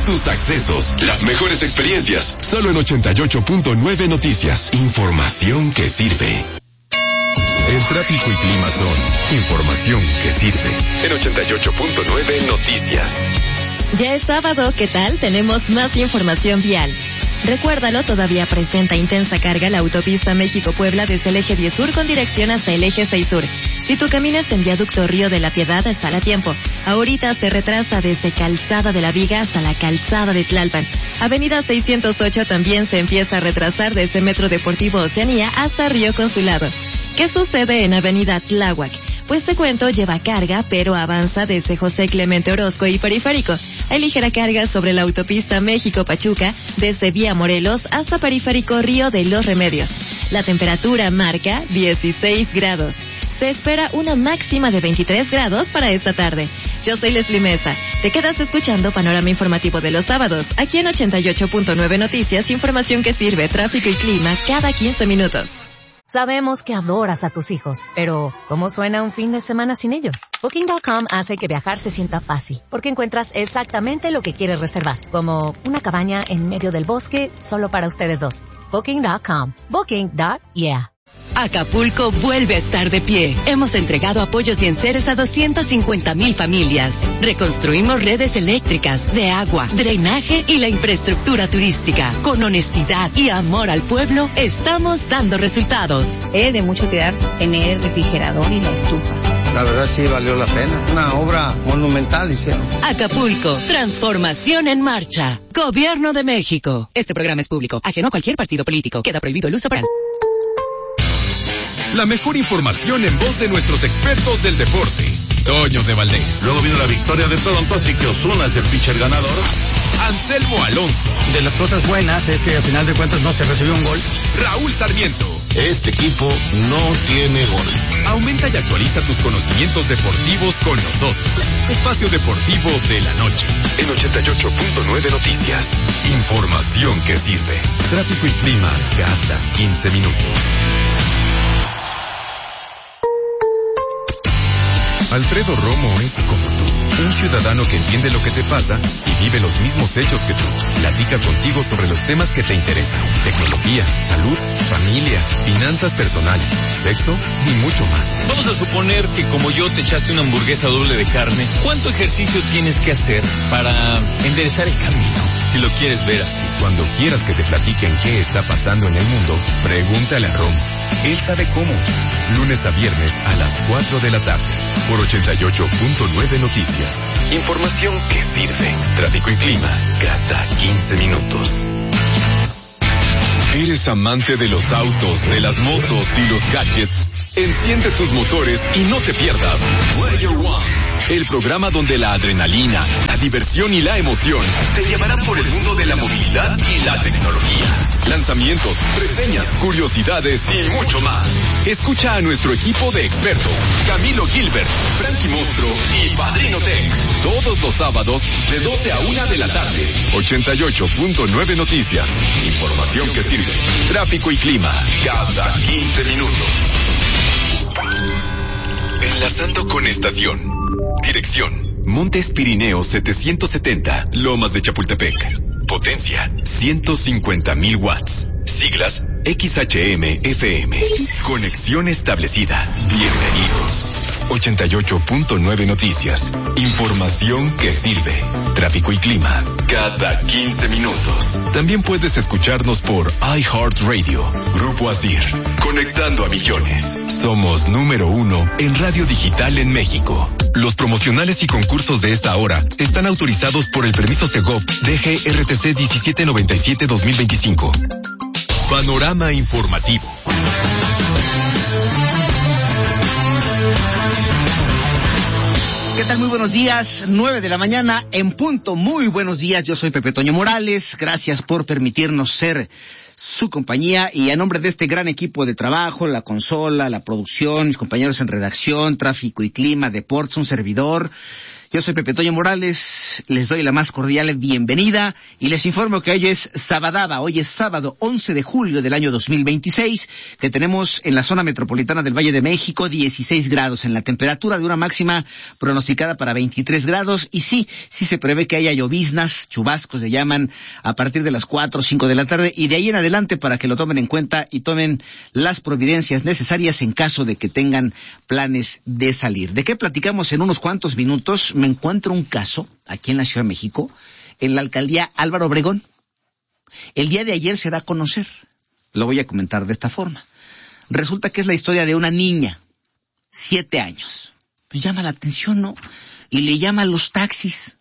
tus accesos, las mejores experiencias. Solo en 88.9 Noticias. Información que sirve. El tráfico y clima son información que sirve. En 88.9 Noticias. Ya es sábado, ¿qué tal? Tenemos más información vial. Recuérdalo, todavía presenta intensa carga la autopista México-Puebla desde el eje 10 Sur con dirección hasta el eje 6 Sur. Si tú caminas en viaducto Río de la Piedad, está a tiempo. Ahorita se retrasa desde Calzada de la Viga hasta la Calzada de Tlalpan. Avenida 608 también se empieza a retrasar desde Metro Deportivo Oceanía hasta Río Consulado. ¿Qué sucede en Avenida Tláhuac? Pues te cuento, lleva carga, pero avanza desde José Clemente Orozco y Periférico. Hay ligera carga sobre la autopista México-Pachuca, desde Vía Morelos hasta Periférico Río de los Remedios. La temperatura marca 16 grados. Se espera una máxima de 23 grados para esta tarde. Yo soy Leslie Mesa. Te quedas escuchando Panorama Informativo de los sábados, aquí en 88.9 Noticias, información que sirve, tráfico y clima cada 15 minutos. Sabemos que adoras a tus hijos, pero ¿cómo suena un fin de semana sin ellos? Booking.com hace que viajar se sienta fácil, porque encuentras exactamente lo que quieres reservar, como una cabaña en medio del bosque solo para ustedes dos. Booking.com. Booking.yeah. Acapulco vuelve a estar de pie. Hemos entregado apoyos y enseres a 250,000 familias. Reconstruimos redes eléctricas, de agua, drenaje y la infraestructura turística. Con honestidad y amor al pueblo, estamos dando resultados. Es de mucho cuidar tener el refrigerador y la estufa. La verdad sí valió la pena. Una obra monumental hicieron. Acapulco, transformación en marcha. Gobierno de México. Este programa es público, ajeno a cualquier partido político. Queda prohibido el uso para... La mejor información en voz de nuestros expertos del deporte. Toño de Valdés. Luego vino la victoria de Toronto, así que Ozuna es el pitcher ganador. Anselmo Alonso. De las cosas buenas es que al final de cuentas no se recibió un gol. Raúl Sarmiento. Este equipo no tiene gol. Aumenta y actualiza tus conocimientos deportivos con nosotros. Espacio Deportivo de la Noche. En 88.9 Noticias. Información que sirve. Tráfico y clima cada 15 minutos. Alfredo Romo es como tú, un ciudadano que entiende lo que te pasa y vive los mismos hechos que tú. Platica contigo sobre los temas que te interesan: tecnología, salud, familia, finanzas personales, sexo y mucho más. Vamos a suponer que como yo te echaste una hamburguesa doble de carne. ¿Cuánto ejercicio tienes que hacer para enderezar el camino? Si lo quieres ver así. Cuando quieras que te platiquen qué está pasando en el mundo, pregúntale a Romo. Él sabe cómo. Lunes a viernes a las 4 de la tarde. Por 88.9 Noticias. Información que sirve. Tráfico y clima cada 15 minutos. ¿Eres amante de los autos, de las motos y los gadgets? Enciende tus motores y no te pierdas Player One, el programa donde la adrenalina, la diversión y la emoción te llevarán por el mundo de la movilidad y la tecnología. Lanzamientos, reseñas, curiosidades y mucho más. Escucha a nuestro equipo de expertos, Camilo Gilbert, Frankie Monstruo y Padrino Tech, todos los sábados de 12 a 1 de la tarde. 88.9 Noticias. Información que sirve. Tráfico y clima cada 15 minutos. Enlazando con estación. Dirección: Montes Pirineos 770, Lomas de Chapultepec. Potencia: 150,000 watts. Siglas: XHM-FM. Conexión establecida. Bienvenido. 88.9 Noticias. Información que sirve. Tráfico y clima cada 15 minutos. También puedes escucharnos por iHeartRadio. Grupo Asir. Conectando a millones. Somos número 1 en radio digital en México. Los promocionales y concursos de esta hora están autorizados por el permiso Segov DGRTC 1797-2025. Panorama informativo. ¿Qué tal? Muy buenos días, 9 de la mañana en punto. Muy buenos días, yo soy Pepe Toño Morales. Gracias por permitirnos ser su compañía y a nombre de este gran equipo de trabajo, la consola, la producción, mis compañeros en redacción, tráfico y clima, deportes, un servidor. Yo soy Pepe Toño Morales, les doy la más cordial bienvenida y les informo que hoy es sabadaba, hoy es sábado 11 de julio del año 2026, que tenemos en la zona metropolitana del Valle de México 16 grados en la temperatura de una máxima pronosticada para 23 grados y sí se prevé que haya lloviznas, chubascos se llaman a partir de las 4 o 5 de la tarde y de ahí en adelante para que lo tomen en cuenta y tomen las providencias necesarias en caso de que tengan planes de salir. ¿De qué platicamos en unos cuantos minutos? Me encuentro un caso aquí en la Ciudad de México, en la alcaldía Álvaro Obregón. El día de ayer se da a conocer, lo voy a comentar de esta forma. Resulta que es la historia de una niña, 7 años. Pues llama la atención, ¿no? Y le llama a los taxis.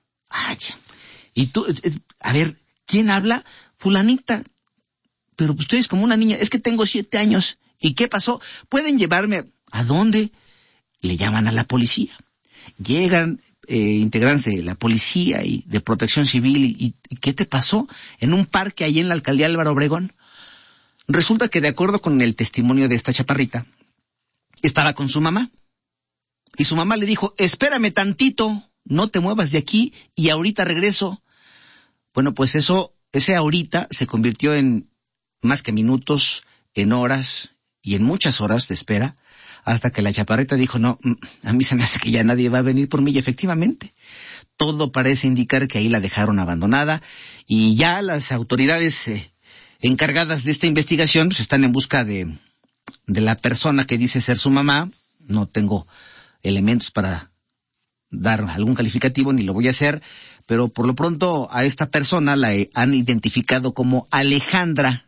Y tú, a ver, ¿quién habla? Fulanita. Pero usted es como una niña, es que tengo 7 años. ¿Y qué pasó? ¿Pueden llevarme a dónde? Le llaman a la policía. Llegan integrantes de la policía y de protección civil y ¿qué te pasó? En un parque ahí en la alcaldía Álvaro Obregón. Resulta que de acuerdo con el testimonio de esta chaparrita, estaba con su mamá. Y su mamá le dijo, espérame tantito, no te muevas de aquí y ahorita regreso. Bueno, pues ese ahorita se convirtió en más que minutos, en horas y en muchas horas de espera, hasta que la chaparrita dijo, no, a mí se me hace que ya nadie va a venir por mí, y efectivamente, todo parece indicar que ahí la dejaron abandonada, y ya las autoridades encargadas de esta investigación pues están en busca de la persona que dice ser su mamá. No tengo elementos para dar algún calificativo, ni lo voy a hacer, pero por lo pronto a esta persona la han identificado como Alejandra,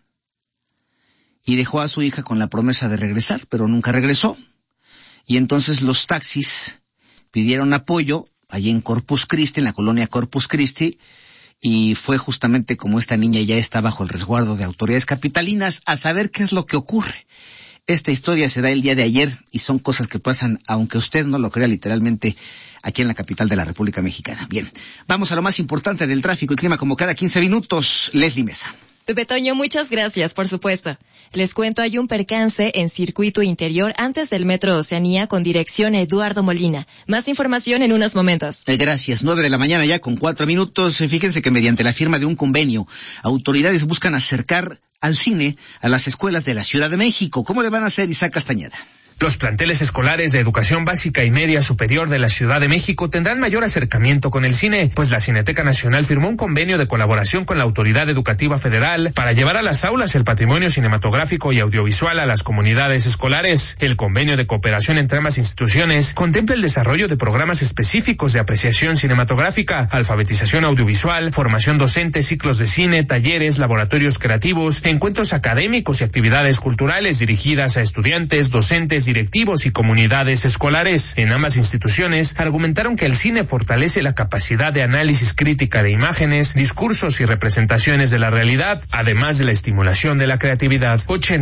y dejó a su hija con la promesa de regresar, pero nunca regresó. Y entonces los taxis pidieron apoyo allí en Corpus Christi, en la colonia Corpus Christi, y fue justamente como esta niña ya está bajo el resguardo de autoridades capitalinas a saber qué es lo que ocurre. Esta historia se da el día de ayer y son cosas que pasan, aunque usted no lo crea, literalmente aquí en la capital de la República Mexicana. Bien, vamos a lo más importante del tráfico y clima como cada 15 minutos. Leslie Mesa. Pepe Toño, muchas gracias, por supuesto. Les cuento, hay un percance en circuito interior antes del Metro Oceanía con dirección Eduardo Molina. Más información en unos momentos. Gracias, 9 de la mañana ya con 4 minutos. Fíjense que mediante la firma de un convenio, autoridades buscan acercar al cine a las escuelas de la Ciudad de México. ¿Cómo le van a hacer, Isaac Castañeda? Los planteles escolares de educación básica y media superior de la Ciudad de México tendrán mayor acercamiento con el cine, pues la Cineteca Nacional firmó un convenio de colaboración con la Autoridad Educativa Federal para llevar a las aulas el patrimonio cinematográfico y audiovisual a las comunidades escolares. El convenio de cooperación entre ambas instituciones contempla el desarrollo de programas específicos de apreciación cinematográfica, alfabetización audiovisual, formación docente, ciclos de cine, talleres, laboratorios creativos, encuentros académicos y actividades culturales dirigidas a estudiantes, docentes, directivos y comunidades escolares. En ambas instituciones argumentaron que el cine fortalece la capacidad de análisis crítica de imágenes, discursos y representaciones de la realidad, además de la estimulación de la creatividad.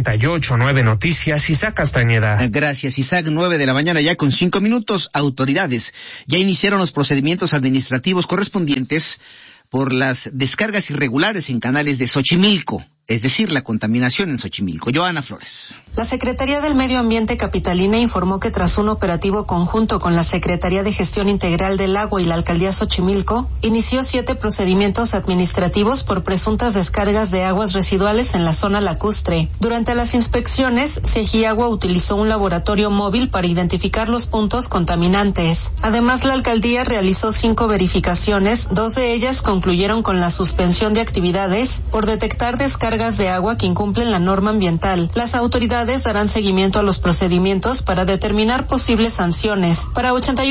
88.9 Noticias, Isaac Castañeda. Gracias, Isaac. 9 de la mañana ya con 5 minutos. Autoridades ya iniciaron los procedimientos administrativos correspondientes por las descargas irregulares en canales de Xochimilco, es decir, la contaminación en Xochimilco. Joana Flores. La Secretaría del Medio Ambiente capitalina informó que tras un operativo conjunto con la Secretaría de Gestión Integral del Agua y la Alcaldía Xochimilco, inició 7 procedimientos administrativos por presuntas descargas de aguas residuales en la zona lacustre. Durante las inspecciones, Segiagua utilizó un laboratorio móvil para identificar los puntos contaminantes. Además, la Alcaldía realizó 5 verificaciones, 2 de ellas concluyeron con la suspensión de actividades por detectar descargas de agua que incumplen la norma ambiental. Las autoridades darán seguimiento a los procedimientos para determinar posibles sanciones. Para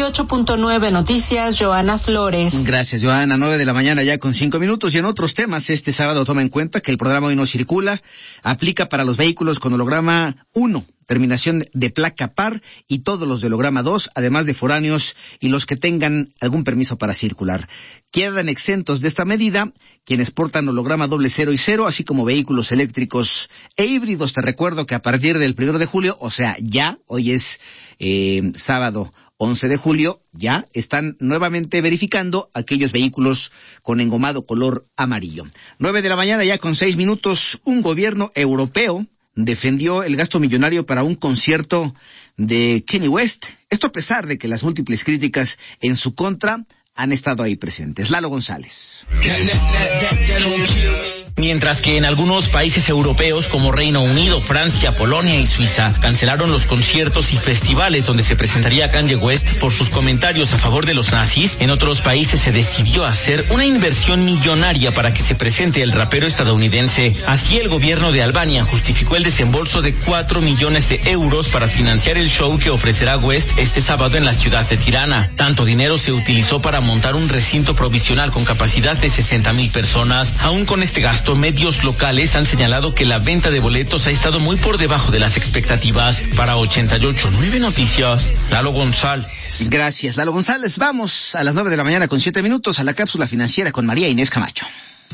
88.9 Noticias, Joana Flores. Gracias, Joana. 9 de la mañana ya con 5 minutos. Y en otros temas, este sábado toma en cuenta que el programa Hoy No Circula aplica para los vehículos con holograma 1. Terminación de placa par y todos los de holograma 2, además de foráneos y los que tengan algún permiso para circular. Quedan exentos de esta medida quienes portan holograma 00 y 0, así como vehículos eléctricos e híbridos. Te recuerdo que a partir del 1 de julio, o sea, ya, hoy es sábado 11 de julio, ya están nuevamente verificando aquellos vehículos con engomado color amarillo. 9 de la mañana ya con 6 minutos, un gobierno europeo defendió el gasto millonario para un concierto de Kanye West. Esto a pesar de que las múltiples críticas en su contra han estado ahí presentes. Lalo González. Mientras que en algunos países europeos como Reino Unido, Francia, Polonia y Suiza cancelaron los conciertos y festivales donde se presentaría Kanye West por sus comentarios a favor de los nazis, en otros países se decidió hacer una inversión millonaria para que se presente el rapero estadounidense. Así el gobierno de Albania justificó el desembolso de 4 millones de euros para financiar el show que ofrecerá West este sábado en la ciudad de Tirana. Tanto dinero se utilizó para montar un recinto provisional con capacidad de 60,000 personas. Aún con este gasto, medios locales han señalado que la venta de boletos ha estado muy por debajo de las expectativas. Para 88.9 Noticias, Lalo González. Gracias, Lalo González. Vamos a las 9 a.m. con 7 minutos a la cápsula financiera con María Inés Camacho.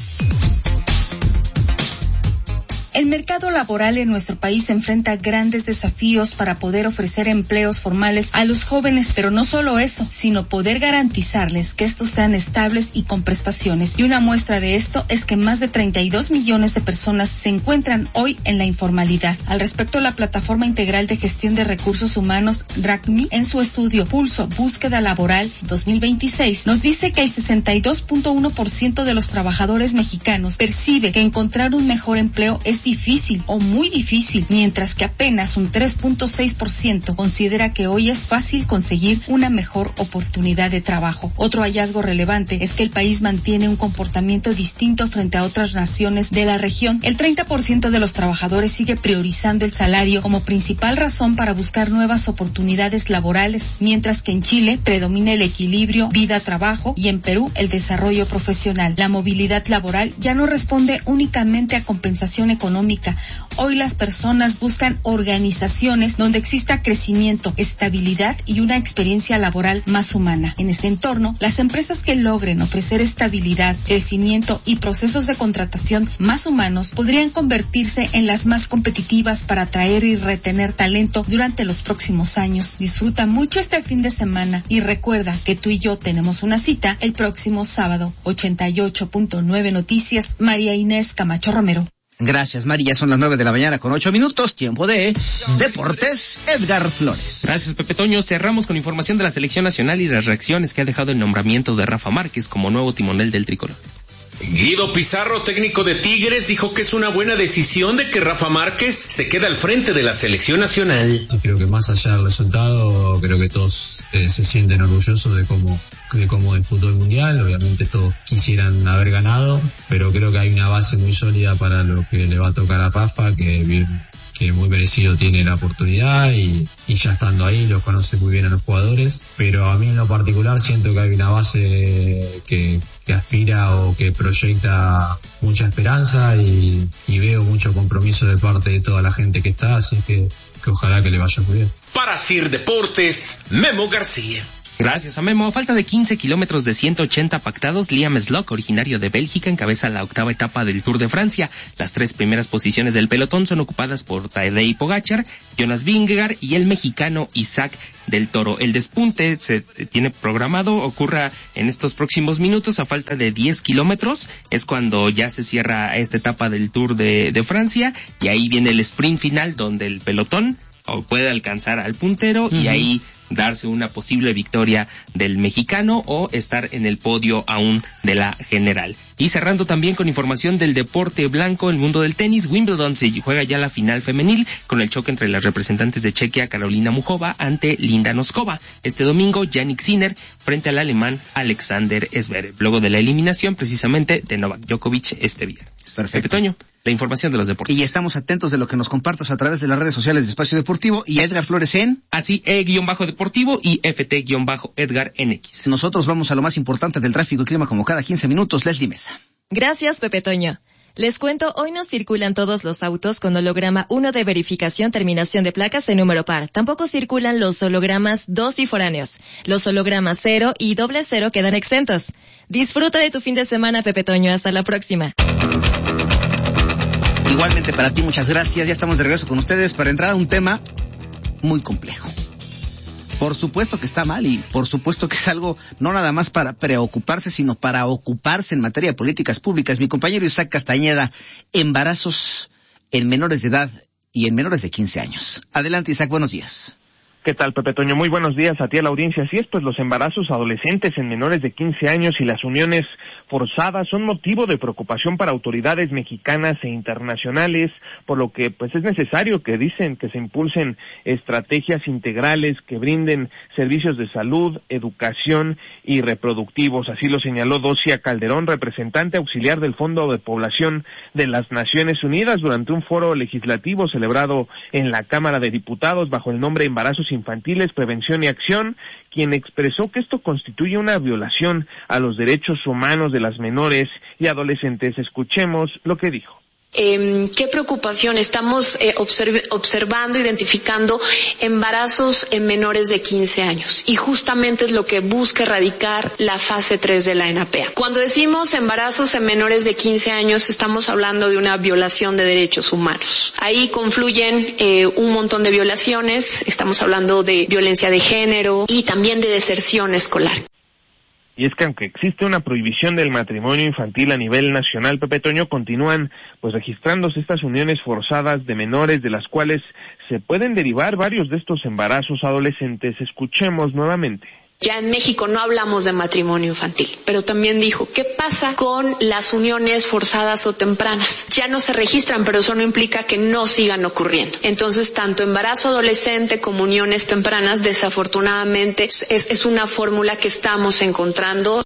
El mercado laboral en nuestro país enfrenta grandes desafíos para poder ofrecer empleos formales a los jóvenes, pero no solo eso, sino poder garantizarles que estos sean estables y con prestaciones. Y una muestra de esto es que más de 32 millones de personas se encuentran hoy en la informalidad. Al respecto, la Plataforma Integral de Gestión de Recursos Humanos, RACMI, en su estudio Pulso Búsqueda Laboral 2026, nos dice que el 62.1% de los trabajadores mexicanos percibe que encontrar un mejor empleo es difícil o muy difícil, mientras que apenas un 3.6% considera que hoy es fácil conseguir una mejor oportunidad de trabajo. Otro hallazgo relevante es que el país mantiene un comportamiento distinto frente a otras naciones de la región. El 30% de los trabajadores sigue priorizando el salario como principal razón para buscar nuevas oportunidades laborales, mientras que en Chile predomina el equilibrio vida-trabajo y en Perú el desarrollo profesional. La movilidad laboral ya no responde únicamente a compensación económica. Hoy las personas buscan organizaciones donde exista crecimiento, estabilidad y una experiencia laboral más humana. En este entorno, las empresas que logren ofrecer estabilidad, crecimiento y procesos de contratación más humanos podrían convertirse en las más competitivas para atraer y retener talento durante los próximos años. Disfruta mucho este fin de semana y recuerda que tú y yo tenemos una cita el próximo sábado. 88.9 Noticias, María Inés Camacho Romero. Gracias, María. Son las 9 con 8 minutos. Tiempo de Deportes, Edgar Flores. Gracias, Pepe Toño. Cerramos con información de la selección nacional y las reacciones que ha dejado el nombramiento de Rafa Márquez como nuevo timonel del tricolor. Guido Pizarro, técnico de Tigres, dijo que es una buena decisión de que Rafa Márquez se quede al frente de la selección nacional. Creo que más allá del resultado, creo que todos se sienten orgullosos de cómo disputó el Mundial. Obviamente todos quisieran haber ganado, pero creo que hay una base muy sólida para lo que le va a tocar a Rafa, que muy merecido tiene la oportunidad y ya estando ahí los conoce muy bien a los jugadores, pero a mí en lo particular siento que hay una base que aspira o que proyecta mucha esperanza y veo mucho compromiso de parte de toda la gente que está, así que ojalá que le vaya muy bien. Para CIR Deportes, Memo García. Gracias a Memo. A falta de 15 kilómetros de 180 pactados, Liam Slock, originario de Bélgica, encabeza la octava etapa del Tour de Francia. Las 3 primeras posiciones del pelotón son ocupadas por Tadej Pogačar, Jonas Vingegaard y el mexicano Isaac del Toro. El despunte se tiene programado, ocurra en estos próximos minutos. A falta de 10 kilómetros es cuando ya se cierra esta etapa del Tour de Francia, y ahí viene el sprint final donde el pelotón puede alcanzar al puntero y ahí darse una posible victoria del mexicano o estar en el podio aún de la general. Y cerrando también con información del deporte blanco, el mundo del tenis, Wimbledon se juega ya la final femenil con el choque entre las representantes de Chequia, Karolina Muchova, ante Linda Noskova. Este domingo, Jannik Sinner frente al alemán Alexander Zverev, luego de la eliminación precisamente de Novak Djokovic este viernes. Perfecto. Pepe Toño, la información de los deportes. Y estamos atentos de lo que nos compartas a través de las redes sociales de Espacio Deportivo y Edgar Flores en... Así, _deportivo y FT_Edgar NX. Nosotros vamos a lo más importante del tráfico y clima como cada 15 minutos. Leslie Mesa. Gracias, Pepe Toño. Les cuento, hoy no circulan todos los autos con holograma 1 de verificación terminación de placas en número par. Tampoco circulan los hologramas 2 y foráneos. Los hologramas 0 y 00 quedan exentos. Disfruta de tu fin de semana, Pepe Toño. Hasta la próxima. Igualmente para ti, muchas gracias. Ya estamos de regreso con ustedes para entrar a un tema muy complejo. Por supuesto que está mal y por supuesto que es algo no nada más para preocuparse, sino para ocuparse en materia de políticas públicas. Mi compañero Isaac Castañeda, embarazos en menores de edad y en menores de 15 años. Adelante, Isaac, buenos días. ¿Qué tal, Pepe Toño? Muy buenos días a ti, a la audiencia. Así es, pues los embarazos adolescentes en menores de 15 años y las uniones forzadas son motivo de preocupación para autoridades mexicanas e internacionales, por lo que pues es necesario que dicen que se impulsen estrategias integrales que brinden servicios de salud, educación y reproductivos. Así lo señaló Docia Calderón, representante auxiliar del Fondo de Población de las Naciones Unidas, durante un foro legislativo celebrado en la Cámara de Diputados bajo el nombre Embarazos Infantiles, Prevención y Acción, quien expresó que esto constituye una violación a los derechos humanos de las menores y adolescentes. Escuchemos lo que dijo. ¿Qué preocupación estamos observando, identificando embarazos en menores de 15 años? Y justamente es lo que busca erradicar la fase 3 de la ENAPEA. Cuando decimos embarazos en menores de 15 años, estamos hablando de una violación de derechos humanos. Ahí confluyen un montón de violaciones, estamos hablando de violencia de género y también de deserción escolar. Y es que aunque existe una prohibición del matrimonio infantil a nivel nacional, Pepe Toño, continúan pues registrándose estas uniones forzadas de menores, de las cuales se pueden derivar varios de estos embarazos adolescentes. Escuchemos nuevamente. Ya en México no hablamos de matrimonio infantil, pero también dijo, ¿qué pasa con las uniones forzadas o tempranas? Ya no se registran, pero eso no implica que no sigan ocurriendo. Entonces, tanto embarazo adolescente como uniones tempranas, desafortunadamente, es una fórmula que estamos encontrando.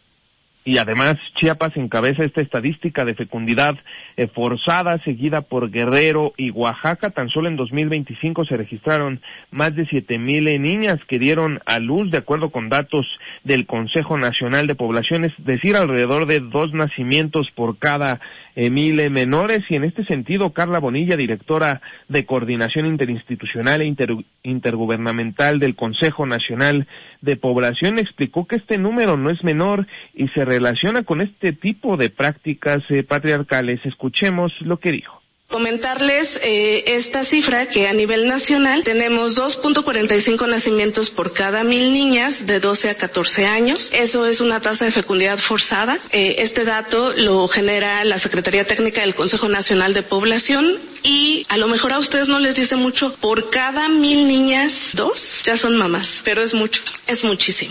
Y además, Chiapas encabeza esta estadística de fecundidad forzada, seguida por Guerrero y Oaxaca. Tan solo en 2025 se registraron más de 7,000 niñas que dieron a luz, de acuerdo con datos del Consejo Nacional de Población, es decir, alrededor de 2 nacimientos por cada 1,000 menores. Y en este sentido, Carla Bonilla, directora de Coordinación Interinstitucional e Intergubernamental del Consejo Nacional de Población, explicó que este número no es menor y se relaciona con este tipo de prácticas patriarcales. Escuchemos lo que dijo. Comentarles esta cifra, que a nivel nacional tenemos 2.45 nacimientos por cada 1,000 niñas de 12 a 14 años. Eso es una tasa de fecundidad forzada. Este dato lo genera la Secretaría Técnica del Consejo Nacional de Población y a lo mejor a ustedes no les dice mucho. Por cada 1,000 niñas, 2 ya son mamás, pero es mucho, es muchísimo.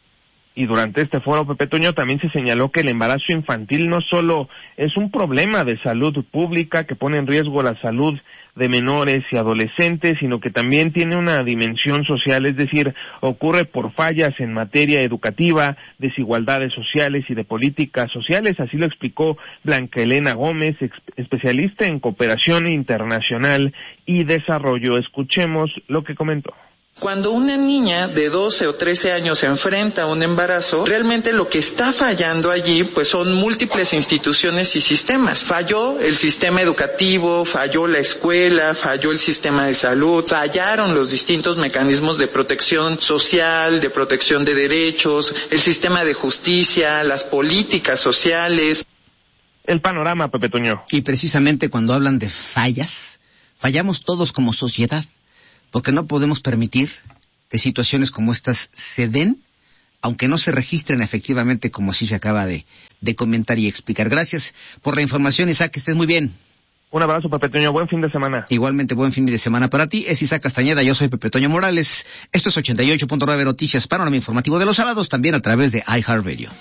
Y durante este foro, Pepe Toño, también se señaló que el embarazo infantil no solo es un problema de salud pública que pone en riesgo la salud de menores y adolescentes, sino que también tiene una dimensión social, es decir, ocurre por fallas en materia educativa, desigualdades sociales y de políticas sociales. Así lo explicó Blanca Elena Gómez, especialista en cooperación internacional y desarrollo. Escuchemos lo que comentó. Cuando una niña de 12 o 13 años se enfrenta a un embarazo, realmente lo que está fallando allí pues son múltiples instituciones y sistemas. Falló el sistema educativo, falló la escuela, falló el sistema de salud, fallaron los distintos mecanismos de protección social, de protección de derechos, el sistema de justicia, las políticas sociales. El panorama, Pepe Toño. Y precisamente cuando hablan de fallas, fallamos todos como sociedad, porque no podemos permitir que situaciones como estas se den, aunque no se registren efectivamente, como así se acaba de comentar y explicar. Gracias por la información, Isaac, que estés muy bien. Un abrazo, Pepe Toño, buen fin de semana. Igualmente, buen fin de semana para ti. Es Isaac Castañeda, yo soy Pepe Toño Morales. Esto es 88.9 Noticias, panorama informativo de los sábados, también a través de iHeartRadio.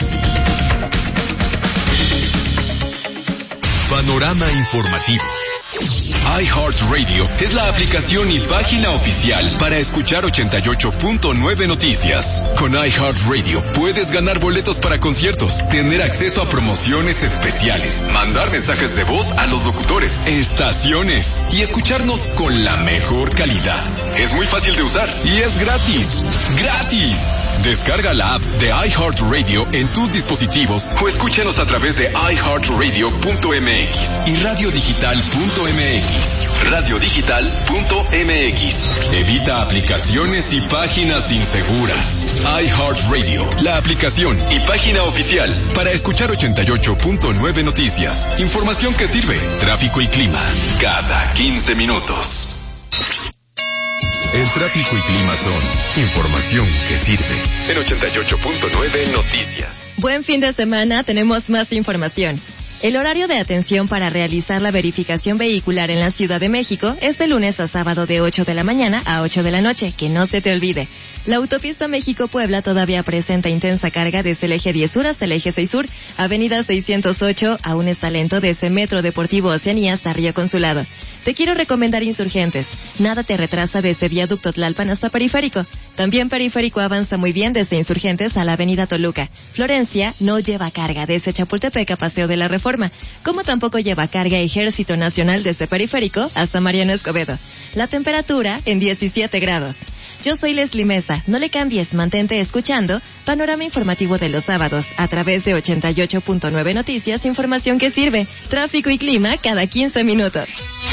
Panorama informativo. iHeartRadio es la aplicación y página oficial para escuchar 88.9 Noticias. Con iHeartRadio puedes ganar boletos para conciertos, tener acceso a promociones especiales, mandar mensajes de voz a los locutores, estaciones y escucharnos con la mejor calidad. Es muy fácil de usar y es gratis. ¡Gratis! Descarga la app de iHeartRadio en tus dispositivos o escúchanos a través de iHeartRadio.mx y radiodigital.mx. Radiodigital.mx. Evita aplicaciones y páginas inseguras. iHeartRadio, la aplicación y página oficial para escuchar 88.9 Noticias. Información que sirve. Tráfico y clima cada 15 minutos. El tráfico y clima son información que sirve. En 88.9 Noticias. Buen fin de semana, tenemos más información. El horario de atención para realizar la verificación vehicular en la Ciudad de México es de lunes a sábado de 8 de la mañana a 8 de la noche, que no se te olvide. La autopista México-Puebla todavía presenta intensa carga desde el eje 10 sur hasta el eje 6 sur, avenida 608, aún está lento desde Metro Deportivo Oceanía hasta Río Consulado. Te quiero recomendar Insurgentes, nada te retrasa desde Viaducto Tlalpan hasta Periférico. También Periférico avanza muy bien desde Insurgentes a la avenida Toluca. Florencia no lleva carga desde Chapultepec a Paseo de la Reforma, como tampoco lleva carga Ejército Nacional desde Periférico hasta Mariano Escobedo. La temperatura en 17 grados. Yo soy Leslie Mesa, no le cambies, mantente escuchando Panorama Informativo de los sábados a través de 88.9 Noticias, información que sirve, tráfico y clima cada 15 minutos.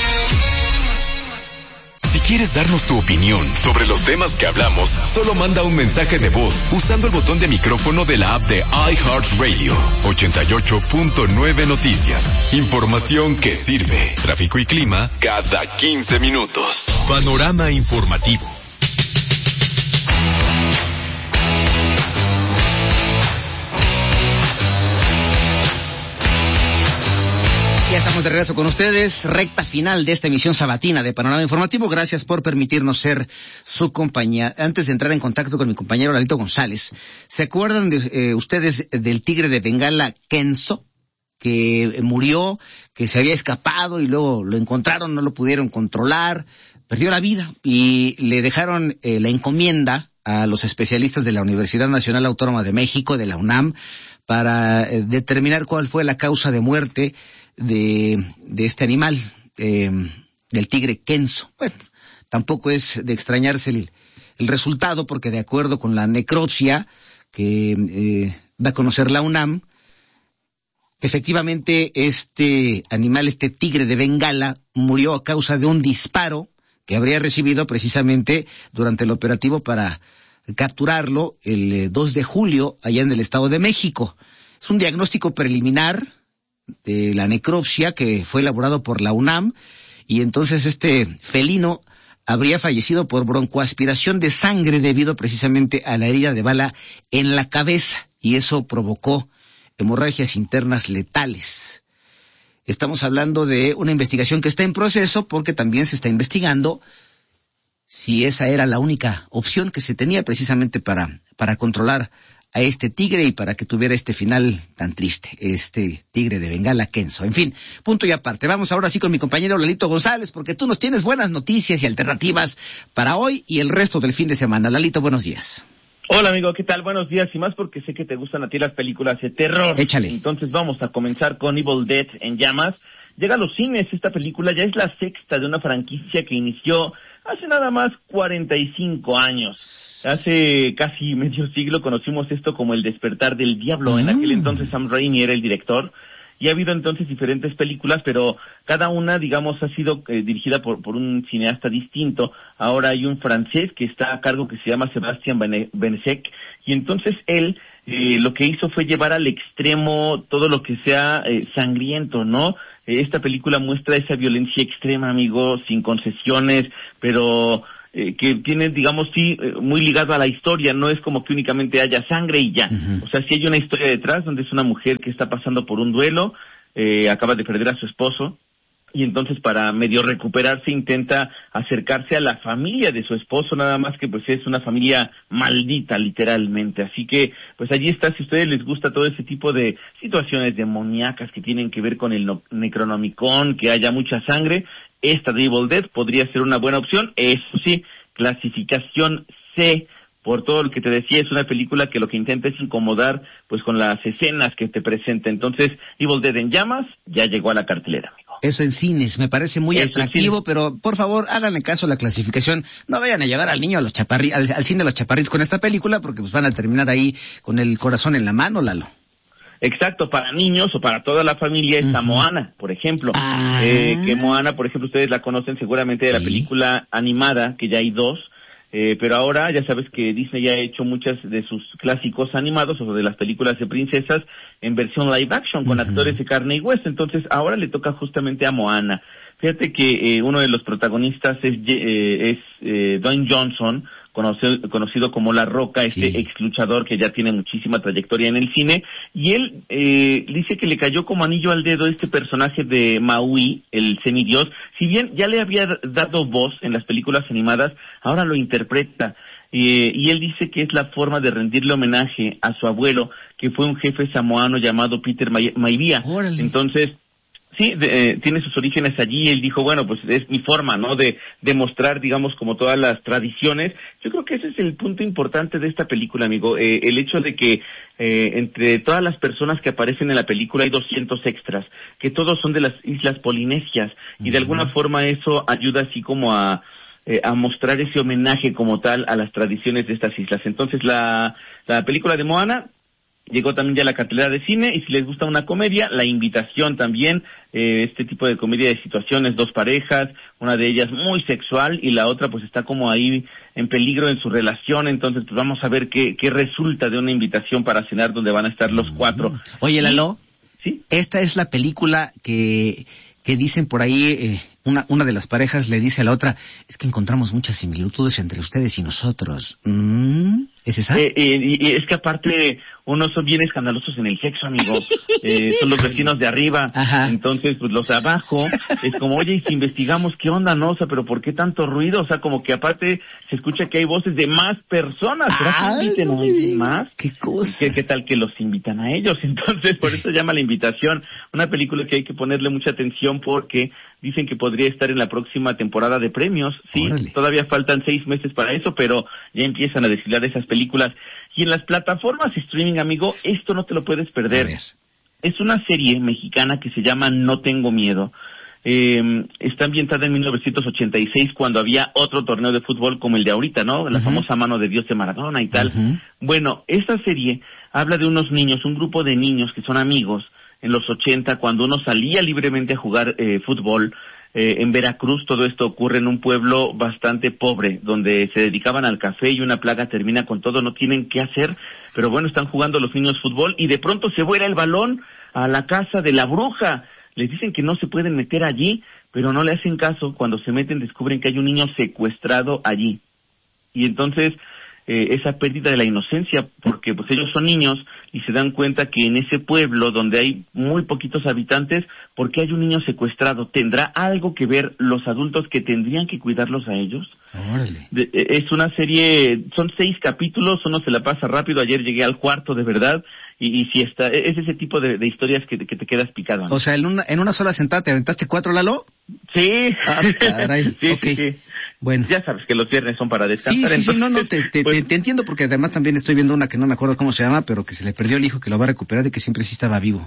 Si quieres darnos tu opinión sobre los temas que hablamos, solo manda un mensaje de voz usando el botón de micrófono de la app de iHeartRadio. 88.9 Noticias. Información que sirve. Tráfico y clima cada 15 minutos. Panorama Informativo. Ya estamos de regreso con ustedes, recta final de esta emisión sabatina de Panorama Informativo. Gracias por permitirnos ser su compañía. Antes de entrar en contacto con mi compañero Lalito González, ¿se acuerdan de ustedes del tigre de Bengala Kenzo? Que murió, que se había escapado y luego lo encontraron, no lo pudieron controlar, perdió la vida y le dejaron la encomienda a los especialistas de la Universidad Nacional Autónoma de México, de la UNAM, para determinar cuál fue la causa de muerte de este animal, del tigre Kenzo. Bueno, tampoco es de extrañarse el resultado, porque de acuerdo con la necropsia que da a conocer la UNAM, efectivamente este animal, este tigre de Bengala, murió a causa de un disparo que habría recibido precisamente durante el operativo para capturarlo el 2 de julio allá en el Estado de México. Es un diagnóstico preliminar de la necropsia que fue elaborado por la UNAM, y entonces este felino habría fallecido por broncoaspiración de sangre debido precisamente a la herida de bala en la cabeza, y eso provocó hemorragias internas letales. Estamos hablando de una investigación que está en proceso, porque también se está investigando si esa era la única opción que se tenía precisamente para controlar a este tigre y para que tuviera este final tan triste, este tigre de Bengala Kenzo. En fin, punto y aparte. Vamos ahora sí con mi compañero Lalito González, porque tú nos tienes buenas noticias y alternativas para hoy y el resto del fin de semana. Lalito, buenos días. Hola amigo, ¿qué tal? Buenos días, y más porque sé que te gustan a ti las películas de terror. Échale. Entonces vamos a comenzar con Evil Dead en llamas. Llega a los cines esta película, ya es la sexta de una franquicia que inició hace nada más 45 años. Hace casi medio siglo conocimos esto como El Despertar del Diablo. En aquel entonces Sam Raimi era el director. Y ha habido entonces diferentes películas, pero cada una, digamos, ha sido dirigida por un cineasta distinto. Ahora hay un francés que está a cargo, que se llama Sébastien Benessec, y entonces él lo que hizo fue llevar al extremo todo lo que sea sangriento, ¿no? Esta película muestra esa violencia extrema, amigo, sin concesiones, pero que tiene, digamos, sí, muy ligado a la historia. No es como que únicamente haya sangre y ya. O sea, sí hay una historia detrás, donde es una mujer que está pasando por un duelo, acaba de perder a su esposo, y entonces para medio recuperarse intenta acercarse a la familia de su esposo, nada más que pues es una familia maldita literalmente. Así que pues allí está, si a ustedes les gusta todo ese tipo de situaciones demoníacas que tienen que ver con el Necronomicon, que haya mucha sangre, esta de Evil Dead podría ser una buena opción. Eso sí, clasificación C, por todo lo que te decía, es una película que lo que intenta es incomodar pues con las escenas que te presenta. Entonces, Evil Dead en llamas ya llegó a la cartelera, amigo. Eso en cines, me parece muy atractivo, pero por favor, háganle caso a la clasificación. No vayan a llevar al niño a los al cine de los chaparritos con esta película, porque pues van a terminar ahí con el corazón en la mano, Lalo. Exacto, para niños o para toda la familia está Moana, por ejemplo. Que Moana, por ejemplo, ustedes la conocen seguramente de la película animada, que ya hay 2. Pero ahora ya sabes que Disney ya ha hecho muchas de sus clásicos animados o de las películas de princesas en versión live action con actores de carne y hueso. Entonces ahora le toca justamente a Moana. Fíjate que uno de los protagonistas es Dwayne Johnson, conocido como La Roca, ex luchador que ya tiene muchísima trayectoria en el cine, y él dice que le cayó como anillo al dedo este personaje de Maui, el semidios. Si bien ya le había dado voz en las películas animadas, ahora lo interpreta. Y él dice que es la forma de rendirle homenaje a su abuelo, que fue un jefe samoano llamado Peter Maivia. Entonces, sí, tiene sus orígenes allí. Él dijo, bueno, pues es mi forma, ¿no?, de demostrar, digamos, como todas las tradiciones. Yo creo que ese es el punto importante de esta película, amigo. El hecho de que entre todas las personas que aparecen en la película hay 200 extras, que todos son de las islas polinesias, y de alguna forma eso ayuda así como a mostrar ese homenaje como tal a las tradiciones de estas islas. Entonces la película de Moana llegó también ya a la cartelera de cine, y si les gusta una comedia, La Invitación también, este tipo de comedia de situaciones, dos parejas, una de ellas muy sexual y la otra pues está como ahí en peligro en su relación. Entonces pues vamos a ver qué resulta de una invitación para cenar donde van a estar los cuatro. Oye, Lalo, ¿sí? Esta es la película que dicen por ahí, una de las parejas le dice a la otra, es que encontramos muchas similitudes entre ustedes y nosotros. ¿Es esa? Y es que aparte, unos son bien escandalosos en el sexo, amigo. Son los vecinos de arriba. Ajá. Entonces, pues los de abajo, es como, oye, y si investigamos, ¿qué onda, no? O sea, pero ¿por qué tanto ruido? O sea, como que aparte se escucha que hay voces de más personas. ¿Será que inviten a alguien más? ¿Qué cosa? ¿Qué tal que los invitan a ellos? Entonces, por eso se llama La Invitación. Una película que hay que ponerle mucha atención porque dicen que podría estar en la próxima temporada de premios. Sí, todavía faltan 6 meses para eso, pero ya empiezan a desfilar esas películas. Y en las plataformas streaming, amigo, esto no te lo puedes perder. Es una serie mexicana que se llama No Tengo Miedo. Está ambientada en 1986, cuando había otro torneo de fútbol como el de ahorita, ¿no? La famosa mano de Dios de Maradona y tal. Bueno, esta serie habla de unos niños, un grupo de niños que son amigos en los 80, cuando uno salía libremente a jugar fútbol. En Veracruz todo esto ocurre en un pueblo bastante pobre, donde se dedicaban al café y una plaga termina con todo, no tienen qué hacer, pero bueno, están jugando los niños fútbol y de pronto se vuela el balón a la casa de la bruja. Les dicen que no se pueden meter allí, pero no le hacen caso. Cuando se meten descubren que hay un niño secuestrado allí. Y entonces esa pérdida de la inocencia, porque pues ellos son niños y se dan cuenta que en ese pueblo donde hay muy poquitos habitantes, ¿por qué hay un niño secuestrado? ¿Tendrá algo que ver los adultos que tendrían que cuidarlos a ellos? Órale. Es una serie, son 6 capítulos, uno se la pasa rápido. Ayer llegué al cuarto, de verdad, y sí está, es ese tipo de historias que te quedas picado, ¿no? O sea, en una sola sentada te aventaste 4, Lalo. Sí. Caray. Sí, okay. Sí. Bueno. Ya sabes que los viernes son para descansar. Sí, te entiendo, porque además también estoy viendo una que no me acuerdo cómo se llama, pero que se le perdió el hijo, que lo va a recuperar y que siempre sí estaba vivo.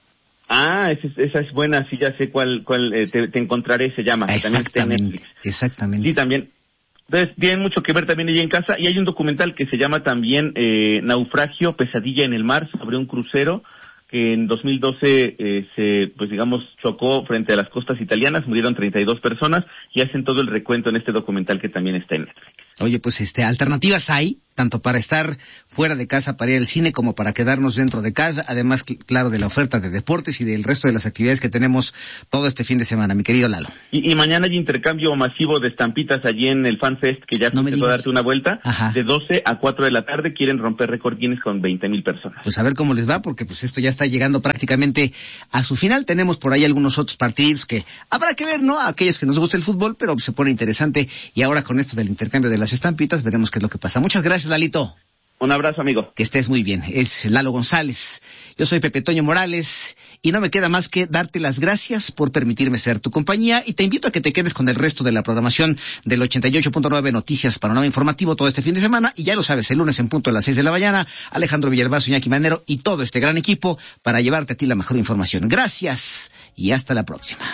Ah, esa es buena, sí, ya sé cuál te encontraré, se llama. Exactamente. Sí, también. Entonces, tienen mucho que ver también allí en casa, y hay un documental que se llama también Naufragio, Pesadilla en el Mar, sobre un crucero que en 2012 pues digamos, chocó frente a las costas italianas, murieron 32 personas, y hacen todo el recuento en este documental que también está en Netflix. Oye, pues alternativas hay, tanto para estar fuera de casa para ir al cine como para quedarnos dentro de casa, además, claro, de la oferta de deportes y del resto de las actividades que tenemos todo este fin de semana, mi querido Lalo. Y mañana hay intercambio masivo de estampitas allí en el Fan Fest, que ya no se puede darte una vuelta. Ajá. De 12 a 4 de la tarde, quieren romper récord Guinness con 20,000 personas. Pues a ver cómo les va, porque pues esto ya está llegando prácticamente a su final. Tenemos por ahí algunos otros partidos que habrá que ver, ¿no? A aquellos que nos gusta el fútbol, pero se pone interesante, y ahora con esto del intercambio de las estampitas veremos qué es lo que pasa. Muchas gracias, Lalito. Un abrazo, amigo. Que estés muy bien. Es Lalo González. Yo soy Pepe Toño Morales y no me queda más que darte las gracias por permitirme ser tu compañía, y te invito a que te quedes con el resto de la programación del 88.9 Noticias Panorama Informativo todo este fin de semana, y ya lo sabes, el lunes en punto a las 6 de la mañana, Alejandro Villalbazo, Iñaki Manero y todo este gran equipo para llevarte a ti la mejor información. Gracias y hasta la próxima.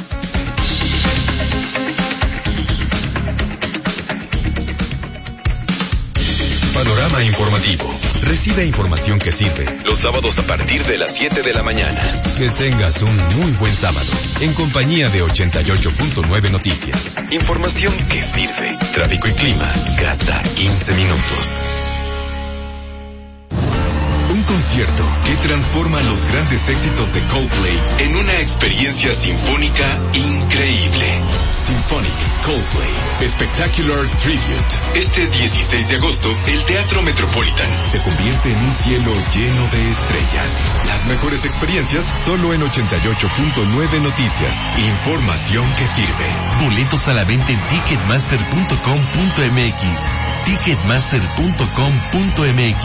Panorama Informativo. Recibe información que sirve los sábados a partir de las 7 de la mañana. Que tengas un muy buen sábado en compañía de 88.9 Noticias. Información que sirve. Tráfico y clima cada 15 minutos. Un concierto que transforma los grandes éxitos de Coldplay en una experiencia sinfónica increíble. Symphonic Coldplay Spectacular Tribute. Este 16 de agosto, el Teatro Metropolitan se convierte en un cielo lleno de estrellas. Las mejores experiencias solo en 88.9 Noticias. Información que sirve. Boletos a la venta en ticketmaster.com.mx. Ticketmaster.com.mx.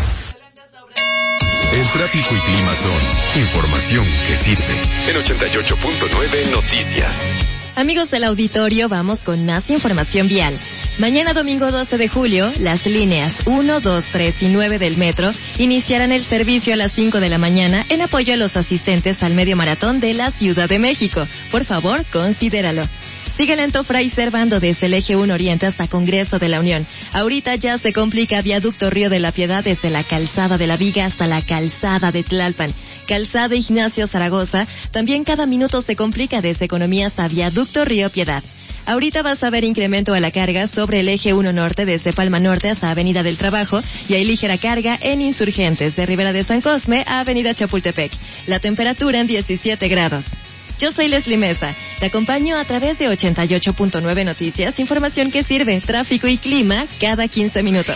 El tráfico y clima son información que sirve. En 88.9 Noticias. Amigos del auditorio, vamos con más información vial. Mañana domingo 12 de julio, las líneas 1, 2, 3 y 9 del metro iniciarán el servicio a las 5 de la mañana en apoyo a los asistentes al medio maratón de la Ciudad de México. Por favor, considéralo. Sigue lento Fray Servando desde el eje 1 Oriente hasta Congreso de la Unión. Ahorita ya se complica Viaducto Río de la Piedad desde la Calzada de la Viga hasta la Calzada de Tlalpan. Calzada Ignacio Zaragoza, también cada minuto se complica desde Economía hasta Viaducto Río Piedad. Ahorita vas a ver incremento a la carga sobre el eje 1 Norte desde Palma Norte hasta Avenida del Trabajo y hay ligera carga en Insurgentes de Ribera de San Cosme a Avenida Chapultepec. La temperatura en 17 grados. Yo soy Leslie Mesa. Te acompaño a través de 88.9 Noticias, información que sirve, tráfico y clima cada 15 minutos.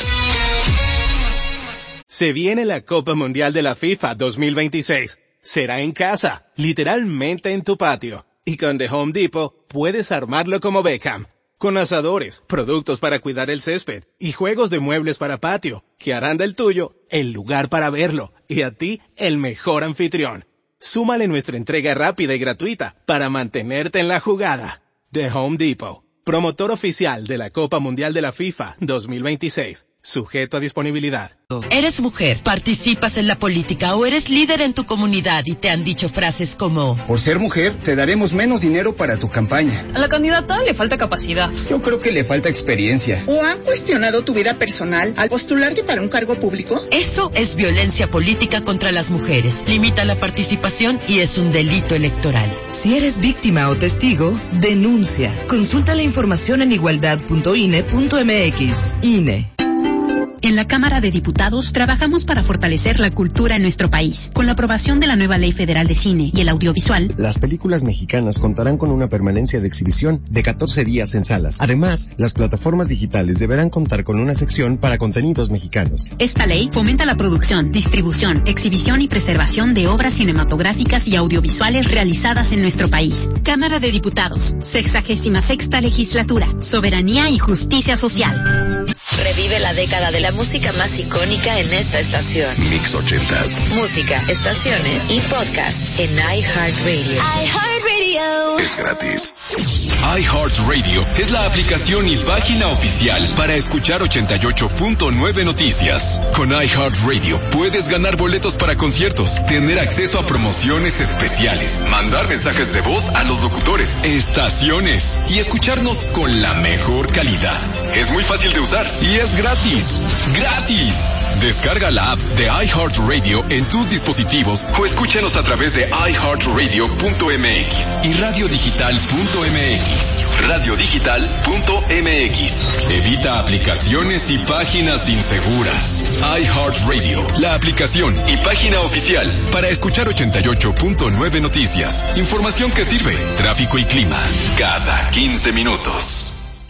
Se viene la Copa Mundial de la FIFA 2026. Será en casa, literalmente en tu patio. Y con The Home Depot puedes armarlo como Beckham. Con asadores, productos para cuidar el césped y juegos de muebles para patio, que harán del tuyo el lugar para verlo y a ti el mejor anfitrión. Súmale nuestra entrega rápida y gratuita para mantenerte en la jugada. The Home Depot, promotor oficial de la Copa Mundial de la FIFA 2026. Sujeto a disponibilidad. Eres mujer, participas en la política o eres líder en tu comunidad y te han dicho frases como: por ser mujer, te daremos menos dinero para tu campaña. A la candidata le falta capacidad. Yo creo que le falta experiencia. ¿O han cuestionado tu vida personal al postularte para un cargo público? Eso es violencia política contra las mujeres. Limita la participación y es un delito electoral. Si eres víctima o testigo, denuncia. Consulta la información en igualdad.ine.mx. INE. En la Cámara de Diputados trabajamos para fortalecer la cultura en nuestro país. Con la aprobación de la nueva Ley Federal de Cine y el Audiovisual, las películas mexicanas contarán con una permanencia de exhibición de 14 días en salas. Además, las plataformas digitales deberán contar con una sección para contenidos mexicanos. Esta ley fomenta la producción, distribución, exhibición y preservación de obras cinematográficas y audiovisuales realizadas en nuestro país. Cámara de Diputados, 66ª Legislatura, Soberanía y Justicia Social. Revive la década de la música más icónica en esta estación. Mix 80s. Música, estaciones y podcasts en iHeartRadio. iHeartRadio. Es gratis. iHeartRadio es la aplicación y página oficial para escuchar 88.9 Noticias. Con iHeartRadio puedes ganar boletos para conciertos, tener acceso a promociones especiales, mandar mensajes de voz a los locutores, estaciones y escucharnos con la mejor calidad. Es muy fácil de usar y es gratis. ¡Gratis! Descarga la app de iHeartRadio en tus dispositivos o escúchanos a través de iHeartRadio.mx y radiodigital.mx. Radiodigital.mx. Evita aplicaciones y páginas inseguras. iHeartRadio, la aplicación y página oficial para escuchar 88.9 Noticias. Información que sirve, tráfico y clima, cada 15 minutos.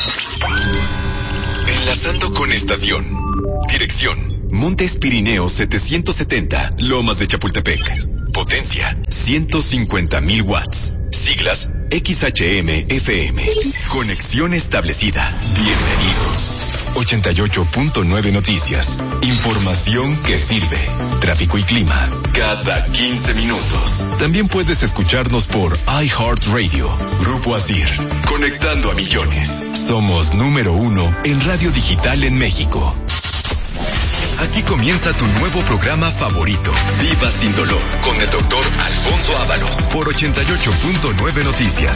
Enlazando con estación. Dirección: Montes Pirineos 770, Lomas de Chapultepec. Potencia: 150,000 watts. Siglas: XHM-FM. Conexión establecida. Bienvenido. 88.9 Noticias. Información que sirve. Tráfico y clima, cada 15 minutos. También puedes escucharnos por iHeartRadio. Grupo Asir. Conectando a millones. Somos número 1 en radio digital en México. Aquí comienza tu nuevo programa favorito, Viva Sin Dolor, con el doctor Alfonso Ábalos, por 88.9 Noticias.